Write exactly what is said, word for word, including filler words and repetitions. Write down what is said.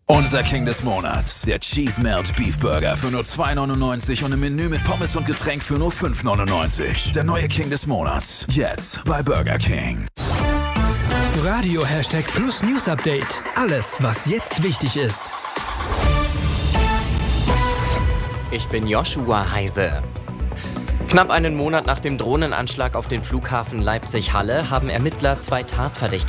Unser King des Monats, der Cheese Melt Beef Burger für nur zwei neunundneunzig und im Menü mit Pommes und Getränk für nur fünf neunundneunzig. Der neue King des Monats, jetzt bei Burger King. Radio Hashtag Plus News Update. Alles, was jetzt wichtig ist. Ich bin Joshua Heise. Knapp einen Monat nach dem Drohnenanschlag auf den Flughafen Leipzig-Halle haben Ermittler zwei Tatverdächtige